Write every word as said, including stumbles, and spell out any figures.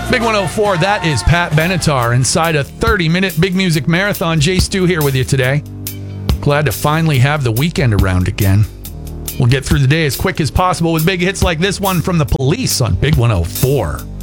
Big one oh four, that is Pat Benatar inside a thirty-minute Big Music Marathon. Jay Stu here with you today. Glad to finally have the weekend around again. We'll get through the day as quick as possible with big hits like this one from The Police on Big one oh four.